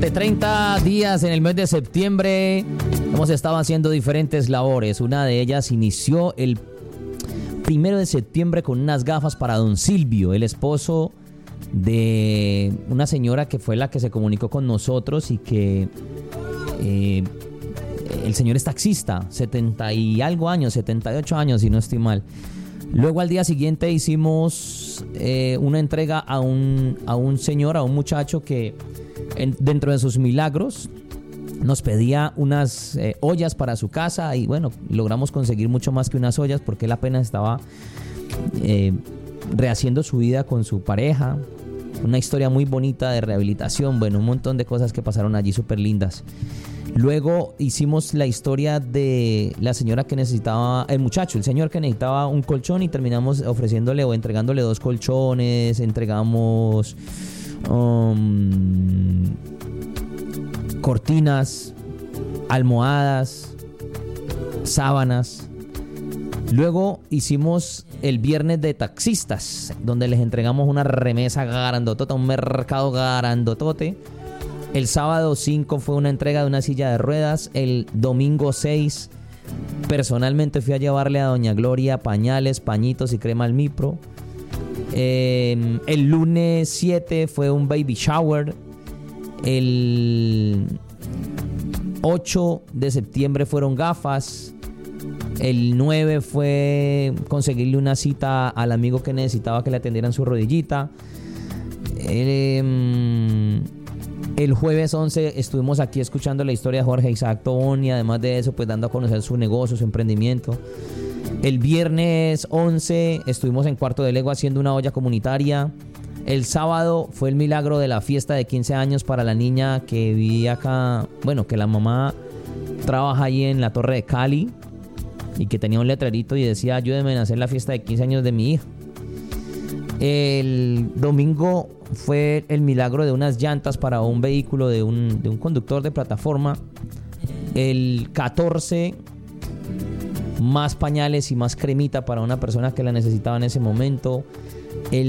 Durante 30 días en el mes de septiembre hemos estado haciendo diferentes labores. Una de ellas inició el 1 de septiembre con unas gafas para don Silvio, el esposo de una señora que fue la que se comunicó con nosotros y que el señor es taxista, 70 y algo años, 78 años si no estoy mal. Luego al día siguiente hicimos una entrega a un señor, a un muchacho que dentro de sus milagros nos pedía unas ollas para su casa y bueno, logramos conseguir mucho más que unas ollas porque él apenas estaba rehaciendo su vida con su pareja. Una historia muy bonita de rehabilitación, bueno, un montón de cosas que pasaron allí súper lindas. Luego hicimos la historia de la señora que necesitaba, el señor que necesitaba un colchón y terminamos ofreciéndole o entregándole 2 colchones, entregamos cortinas, almohadas, sábanas. Luego hicimos el viernes de taxistas, donde les entregamos una remesa grandotota, un mercado grandotote. El sábado 5 fue una entrega de una silla de ruedas. El domingo 6 personalmente fui a llevarle a doña Gloria pañales, pañitos y crema Almipro. El lunes 7 fue un baby shower. El 8 de septiembre fueron gafas. El 9 fue conseguirle una cita al amigo que necesitaba que le atendieran su rodillita. El jueves 11 estuvimos aquí escuchando la historia de Jorge Isaac Tobón y además de eso pues dando a conocer su negocio, su emprendimiento. El viernes 11 estuvimos en Cuarto de Legua haciendo una olla comunitaria. El sábado fue el milagro de la fiesta de 15 años para la niña que vivía acá, bueno, que la mamá trabaja ahí en la Torre de Cali y que tenía un letrerito y decía ayúdenme a hacer la fiesta de 15 años de mi hija. El domingo fue el milagro de unas llantas para un vehículo de un conductor de plataforma. El 14, más pañales y más cremita para una persona que la necesitaba en ese momento. El